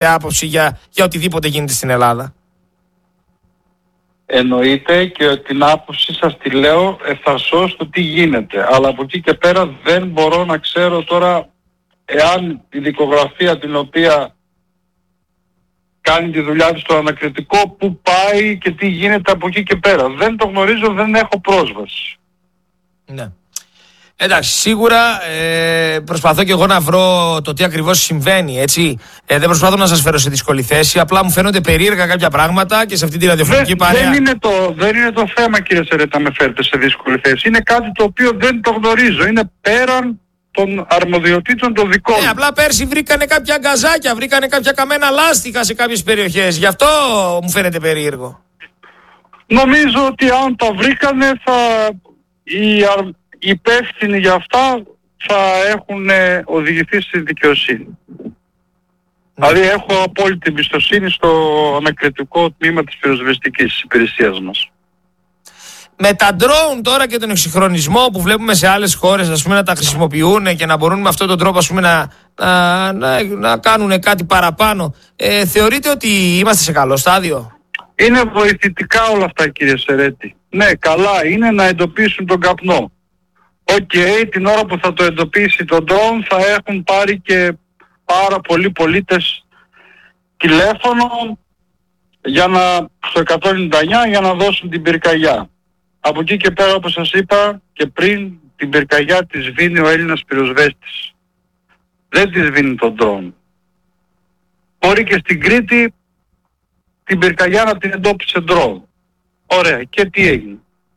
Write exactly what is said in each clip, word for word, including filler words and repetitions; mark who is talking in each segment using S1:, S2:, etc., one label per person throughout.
S1: άποψη για, για οτιδήποτε γίνεται στην Ελλάδα.
S2: Εννοείται και την άποψη σας τη λέω ευθαρσώς στο τι γίνεται. Αλλά από εκεί και πέρα δεν μπορώ να ξέρω τώρα εάν η δικογραφία την οποία κάνει τη δουλειά της στο ανακριτικό που πάει και τι γίνεται από εκεί και πέρα. Δεν το γνωρίζω, δεν έχω πρόσβαση.
S1: Ναι. Εντάξει, σίγουρα ε, προσπαθώ και εγώ να βρω το τι ακριβώς συμβαίνει, έτσι. Ε, δεν προσπαθώ να σας φέρω σε δύσκολη θέση, απλά μου φαίνονται περίεργα κάποια πράγματα και σε αυτή τη ραδιοφωνική παρέα.
S2: Δεν είναι, το, δεν είναι το θέμα, κύριε Σερέτα, με φέρετε σε δύσκολη θέση. Είναι κάτι το οποίο δεν το γνωρίζω. Είναι πέραν των αρμοδιοτήτων των δικών μου.
S1: Ε, απλά πέρσι βρήκανε κάποια γκαζάκια, βρήκανε κάποια καμένα λάστιχα σε κάποιες περιοχές. Γι' αυτό μου φαίνεται περίεργο.
S2: Νομίζω ότι αν τα βρήκανε θα... Οι αρ... υπεύθυνοι για αυτά θα έχουν οδηγηθεί στη δικαιοσύνη. Ναι. Δηλαδή έχω απόλυτη εμπιστοσύνη στο ανακριτικό τμήμα της πυροσβεστικής υπηρεσίας μας.
S1: Με τα drone τώρα και τον εξυγχρονισμό που βλέπουμε σε άλλες χώρες, ας πούμε, να τα χρησιμοποιούν και να μπορούν με αυτόν τον τρόπο, ας πούμε, να, να, να, να κάνουν κάτι παραπάνω, ε, θεωρείτε ότι είμαστε σε καλό στάδιο?
S2: Είναι βοηθητικά όλα αυτά, κύριε Σερέτη. Ναι, καλά είναι να εντοπίσουν τον καπνό. Οκ, okay, την ώρα που θα το εντοπίσει το drone θα έχουν πάρει και πάρα πολλοί πολίτες τηλέφωνο για να, στο εκατόν ενενήντα εννιά για να δώσουν την πυρκαγιά. Από εκεί και πέρα, όπως σας είπα και πριν, την πυρκαγιά τη σβήνει ο Έλληνας πυροσβέστης. Δεν τη σβήνει το drone. Μπορεί και στην Κρήτη την πυρκαγιά να την εντόπισε drone. Ωραία, και τι έγινε?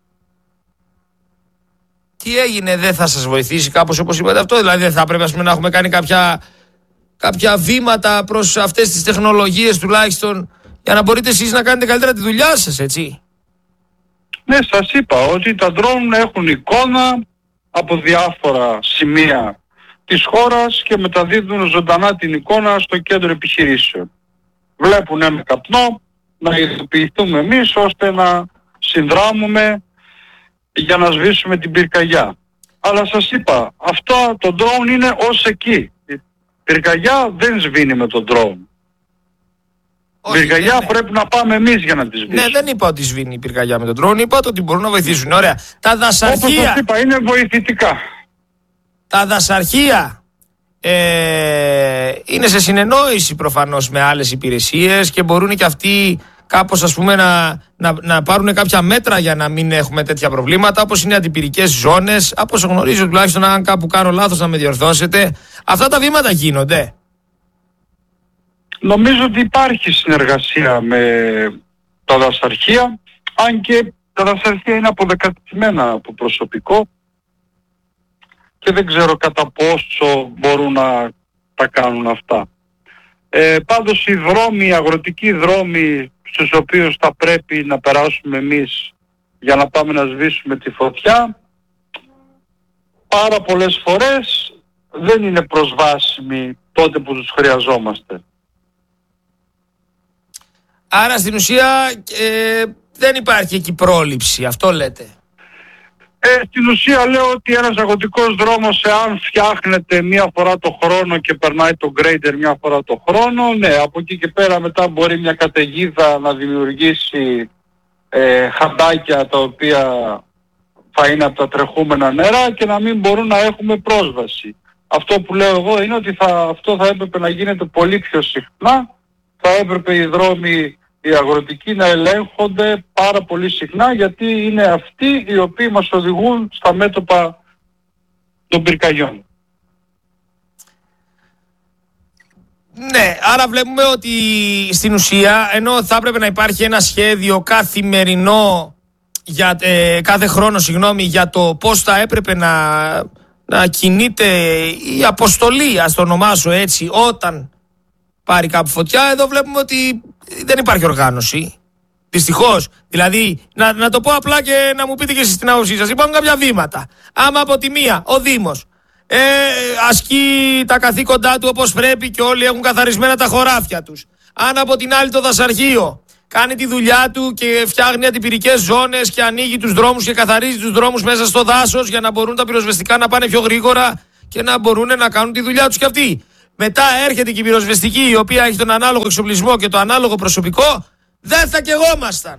S1: Τι έγινε, δεν θα σας βοηθήσει κάπως όπως είπατε αυτό? Δηλαδή δεν θα πρέπει, ας πούμε, να έχουμε κάνει κάποια, κάποια βήματα προς αυτές τις τεχνολογίες τουλάχιστον για να μπορείτε εσείς να κάνετε καλύτερα τη δουλειά σας, έτσι?
S2: Ναι, σας είπα ότι τα drone έχουν εικόνα από διάφορα σημεία της χώρας και μεταδίδουν ζωντανά την εικόνα στο κέντρο επιχειρήσεων. Βλέπουν ένα καπνό, να ειδοποιηθούμε εμείς ώστε να συνδράμουμε για να σβήσουμε την πυρκαγιά. Αλλά σας είπα, αυτό το drone είναι ως εκεί. Η πυρκαγιά δεν σβήνει με το drone. Η πυρκαγιά ναι, πρέπει να πάμε εμείς για να τη σβήσουμε.
S1: Ναι, δεν είπα ότι σβήνει η πυρκαγιά με τον drone, είπα ότι μπορούν να βοηθήσουν. Ωραία. Τα δασαρχεία...
S2: Όπως σας είπα, είναι βοηθητικά.
S1: Τα δασαρχεία ε, είναι σε συνεννόηση προφανώς με άλλες υπηρεσίες και μπορούν και αυτοί κάπως, ας πούμε, να, να, να πάρουν κάποια μέτρα για να μην έχουμε τέτοια προβλήματα, όπως είναι οι αντιπυρικές ζώνες. Από όσο γνωρίζω, τουλάχιστον, αν κάπου κάνω λάθος να με διορθώσετε, αυτά τα βήματα γίνονται.
S2: Νομίζω ότι υπάρχει συνεργασία με τα δασαρχεία, αν και τα δασαρχεία είναι αποδεκατισμένα από προσωπικό και δεν ξέρω κατά πόσο μπορούν να τα κάνουν αυτά. Ε, πάντως οι δρόμοι, οι αγροτικοί δρόμοι στους οποίους θα πρέπει να περάσουμε εμείς για να πάμε να σβήσουμε τη φωτιά, πάρα πολλές φορές δεν είναι προσβάσιμοι τότε που τους χρειαζόμαστε.
S1: Άρα στην ουσία ε, δεν υπάρχει εκεί πρόληψη, αυτό λέτε?
S2: Ε, στην ουσία λέω ότι ένας αγροτικός δρόμος, εάν φτιάχνεται μία φορά το χρόνο και περνάει το grader μία φορά το χρόνο, ναι, από εκεί και πέρα μετά μπορεί μια καταιγίδα να δημιουργήσει ε, χαντάκια τα οποία θα είναι από τα τρεχούμενα νερά και να μην μπορούν να έχουμε πρόσβαση. Αυτό που λέω εγώ είναι ότι θα, αυτό θα έπρεπε να γίνεται πολύ πιο συχνά. Θα έπρεπε οι δρόμοι, οι αγροτικοί, να ελέγχονται πάρα πολύ συχνά, γιατί είναι αυτοί οι οποίοι μας οδηγούν στα μέτωπα των πυρκαγιών.
S1: Ναι, άρα βλέπουμε ότι στην ουσία, ενώ θα έπρεπε να υπάρχει ένα σχέδιο καθημερινό για, ε, κάθε χρόνο, συγγνώμη, για το πώς θα έπρεπε να, να κινείται η αποστολή, ας το ονομάσω έτσι, όταν πάρει κάπου φωτιά, εδώ βλέπουμε ότι δεν υπάρχει οργάνωση. Δυστυχώς. Δηλαδή, να, να το πω απλά και να μου πείτε και εσείς την άποψή σας. Υπάρχουν κάποια βήματα. Άμα από τη μία ο Δήμος ε, ασκεί τα καθήκοντά του όπως πρέπει και όλοι έχουν καθαρισμένα τα χωράφια τους. Αν από την άλλη το δασαρχείο κάνει τη δουλειά του και φτιάχνει αντιπυρικές ζώνες και ανοίγει τους δρόμους και καθαρίζει τους δρόμους μέσα στο δάσος για να μπορούν τα πυροσβεστικά να πάνε πιο γρήγορα και να μπορούν να κάνουν τη δουλειά τους κι αυτοί. μετά έρχεται και η πυροσβεστική η οποία έχει τον ανάλογο εξοπλισμό και το ανάλογο προσωπικό, δεν θα καιγόμασταν.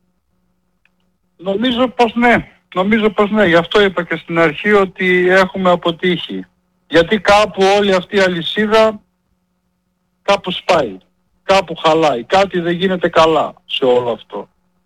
S2: Νομίζω πως ναι. Νομίζω πως ναι. Γι' αυτό είπα και στην αρχή ότι έχουμε αποτύχει. Γιατί κάπου όλη αυτή η αλυσίδα κάπου σπάει. Κάπου χαλάει. Κάτι δεν γίνεται καλά σε όλο αυτό.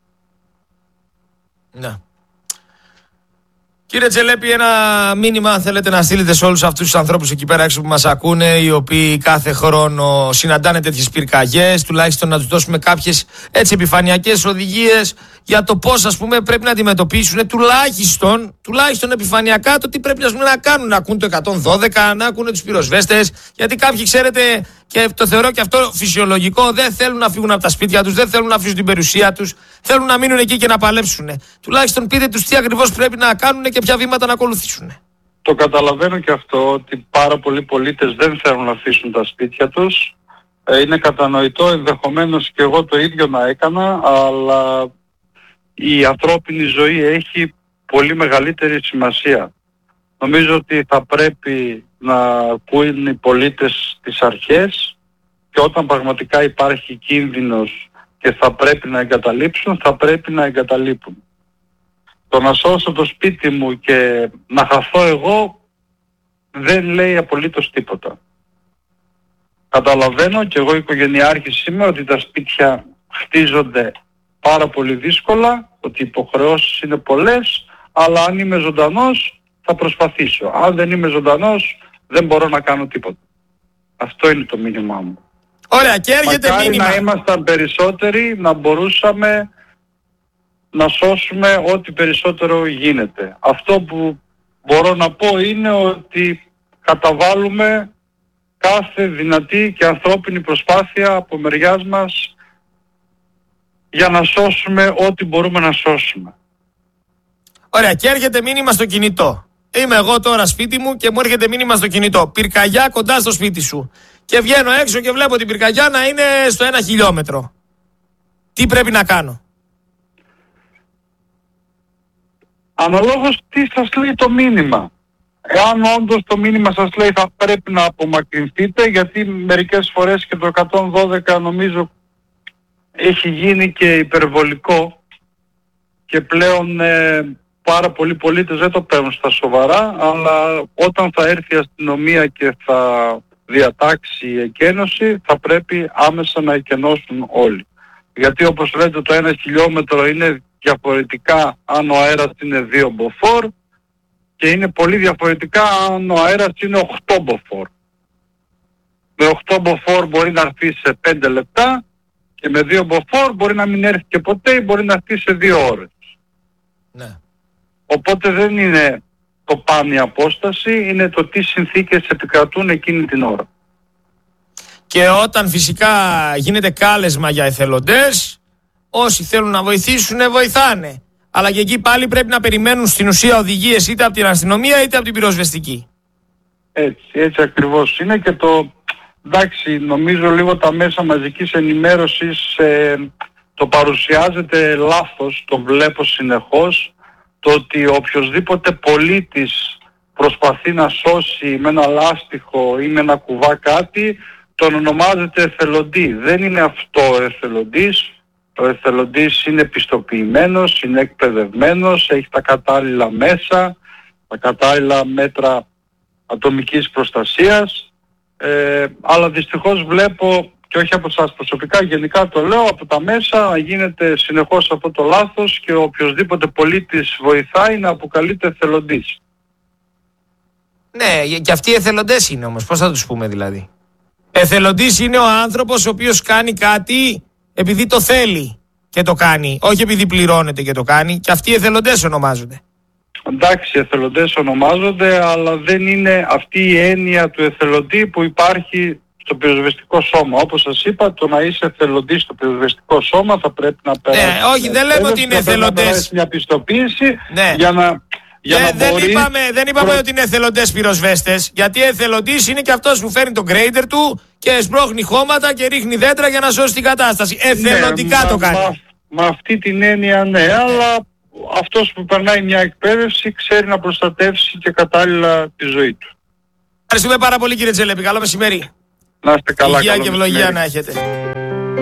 S1: Ναι. Κύριε Τσελέπη, ένα μήνυμα αν θέλετε να στείλετε σε όλους αυτούς τους ανθρώπους εκεί πέρα έξω που μας ακούνε, οι οποίοι κάθε χρόνο συναντάνε τέτοιες πυρκαγιές, τουλάχιστον να τους δώσουμε κάποιες έτσι επιφανειακές οδηγίες για το πώς ας πούμε πρέπει να αντιμετωπίσουν τουλάχιστον, τουλάχιστον επιφανειακά το τι πρέπει ας πούμε, να κάνουν, να ακούν το εκατόν δώδεκα, να ακούνε τους πυροσβέστες, γιατί κάποιοι ξέρετε και το θεωρώ και αυτό φυσιολογικό, δεν θέλουν να φύγουν από τα σπίτια τους, δεν θέλουν να αφήσουν την περιουσία τους, θέλουν να μείνουν εκεί και να παλέψουν. Τουλάχιστον πείτε τους τι ακριβώς πρέπει να κάνουν και ποια βήματα να ακολουθήσουν.
S2: Το καταλαβαίνω και αυτό ότι πάρα πολλοί πολίτες δεν θέλουν να αφήσουν τα σπίτια τους. Ε, είναι κατανοητό, ενδεχομένως και εγώ το ίδιο να έκανα, αλλά η ανθρώπινη ζωή έχει πολύ μεγαλύτερη σημασία. Νομίζω ότι θα πρέπει να ακούουν οι πολίτες τις αρχές και όταν πραγματικά υπάρχει κίνδυνος και θα πρέπει να εγκαταλείψουν, θα πρέπει να εγκαταλείπουν. Το να σώσω το σπίτι μου και να χαθώ εγώ δεν λέει απολύτως τίποτα. Καταλαβαίνω και εγώ οικογενειάρχης είμαι ότι τα σπίτια χτίζονται πάρα πολύ δύσκολα, ότι οι υποχρεώσεις είναι πολλές, αλλά αν είμαι ζωντανός θα προσπαθήσω. Αν δεν είμαι ζωντανός δεν μπορώ να κάνω τίποτα. Αυτό είναι το μήνυμά μου.
S1: Ωραία, και έρχεται
S2: Μακάρι
S1: μήνυμα.
S2: να ήμασταν περισσότεροι, να μπορούσαμε να σώσουμε ό,τι περισσότερο γίνεται. Αυτό που μπορώ να πω είναι ότι καταβάλουμε κάθε δυνατή και ανθρώπινη προσπάθεια από μεριάς μας για να σώσουμε ό,τι μπορούμε να σώσουμε.
S1: Ωραία, και έρχεται μήνυμα στο κινητό. Είμαι εγώ τώρα σπίτι μου και μου έρχεται μήνυμα στο κινητό. Πυρκαγιά κοντά στο σπίτι σου. Και βγαίνω έξω και βλέπω την πυρκαγιά να είναι στο ένα χιλιόμετρο. Τι πρέπει να κάνω?
S2: Αναλόγως τι σας λέει το μήνυμα. Εάν όντως το μήνυμα σας λέει θα πρέπει να απομακρυνθείτε, γιατί μερικές φορές και το εκατόν δώδεκα νομίζω έχει γίνει και υπερβολικό και πλέον ε, πάρα πολλοί πολίτες δεν το παίρνουν στα σοβαρά, αλλά όταν θα έρθει η αστυνομία και θα διατάξει η εκένωση θα πρέπει άμεσα να εκενώσουν όλοι. Γιατί όπως λέτε το ένα χιλιόμετρο είναι διαφορετικά αν ο αέρας είναι δύο μποφόρ και είναι πολύ διαφορετικά αν ο αέρας είναι οκτώ μποφόρ. Με οκτώ μποφόρ μπορεί να έρθει σε πέντε λεπτά και με δύο μποφόρ μπορεί να μην έρθει και ποτέ ή μπορεί να έρθει σε δύο ώρες.
S1: Ναι.
S2: Οπότε δεν είναι το πάνε η απόσταση, είναι το τι συνθήκες επικρατούν εκείνη την ώρα.
S1: Και όταν φυσικά γίνεται κάλεσμα για εθελοντές, όσοι θέλουν να βοηθήσουν βοηθάνε. Αλλά και εκεί πάλι πρέπει να περιμένουν στην ουσία οδηγίες είτε από την αστυνομία είτε από την πυροσβεστική.
S2: Έτσι, έτσι ακριβώς είναι και το, εντάξει, νομίζω λίγο τα μέσα μαζικής ενημέρωσης ε, το παρουσιάζεται λάθος, το βλέπω συνεχώς, το ότι οποιοσδήποτε πολίτης προσπαθεί να σώσει με ένα λάστιχο ή με ένα κουβά κάτι, τον ονομάζεται εθελοντή. Δεν είναι αυτό ο εθελοντής. Ο εθελοντής είναι πιστοποιημένος, είναι εκπαιδευμένος, έχει τα κατάλληλα μέσα, τα κατάλληλα μέτρα ατομικής προστασίας, ε, αλλά δυστυχώς βλέπω, και όχι από εσάς προσωπικά, γενικά το λέω, από τα μέσα γίνεται συνεχώς αυτό το λάθος και οποιοσδήποτε πολίτης βοηθάει να αποκαλείται εθελοντής.
S1: Ναι, και αυτοί οι εθελοντές είναι όμως, πώς θα τους πούμε δηλαδή? Εθελοντής είναι ο άνθρωπος ο οποίος κάνει κάτι επειδή το θέλει και το κάνει, όχι επειδή πληρώνεται και το κάνει, και αυτοί οι εθελοντές ονομάζονται.
S2: Εντάξει, εθελοντές ονομάζονται, αλλά δεν είναι αυτή η έννοια του εθελοντή που υπάρχει στο πυροσβεστικό σώμα. Όπως σας είπα, το να είσαι εθελοντής στο πυροσβεστικό σώμα θα πρέπει να περάσει.
S1: Ναι, όχι, δεν λέμε ότι είναι εθελοντές.
S2: Μια πιστοποίηση,
S1: ναι,
S2: για να... Για
S1: δεν,
S2: να
S1: δεν
S2: μπορεί...
S1: είπαμε, δεν είπαμε
S2: προ...
S1: ότι είναι εθελοντές πυροσβέστες, γιατί εθελοντής είναι και αυτός που φέρνει τον γκρέιντερ του και σπρώχνει χώματα και ρίχνει δέντρα για να σώσει την κατάσταση. Εθελοντικά
S2: ναι,
S1: το κάνει.
S2: Με μα αυτή την έννοια ναι, αλλά αυτός που περνάει μια εκπαίδευση ξέρει να προστατεύσει και κατάλληλα τη ζωή του.
S1: Ευχαριστούμε πάρα πολύ κύριε Τσελέπη. Καλό μεσημέρι.
S2: Να είστε καλά.
S1: Υγεία
S2: καλό
S1: και ευλογία
S2: μεσημέρι.
S1: να έχετε.